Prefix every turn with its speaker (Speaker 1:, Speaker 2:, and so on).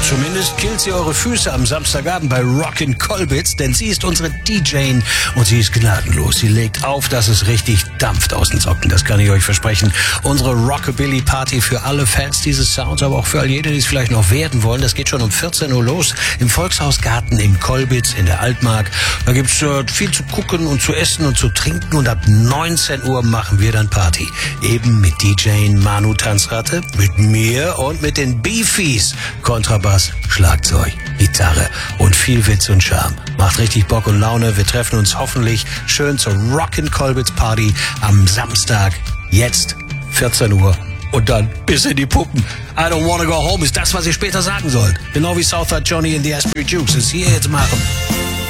Speaker 1: Zumindest killt sie eure Füße am Samstagabend bei Rockin' Colbitz, denn sie ist unsere DJ und sie ist gnadenlos. Sie legt auf, dass es richtig dampft aus den Socken, das kann ich euch versprechen. Unsere Rockabilly-Party für alle Fans dieses Sounds, aber auch für all jene, die es vielleicht noch werden wollen. Das geht schon um 14 Uhr los im Volkshausgarten in Colbitz in der Altmark. Da gibt's viel zu gucken und zu essen und zu trinken und ab 19 Uhr machen wir dann Party. Eben mit DJ Manu Tanzratte, mit mir und mit den Beefies. Kontrabass, Schlagzeug, Gitarre und viel Witz und Charme. Macht richtig Bock und Laune. Wir treffen uns hoffentlich schön zur Rockin' Colbitz Party am Samstag. Jetzt 14 Uhr und dann bis in die Puppen. I don't wanna go home ist das, was ihr später sagen sollt. Genau wie Southside Johnny in the Asprey Jukes es hier jetzt machen.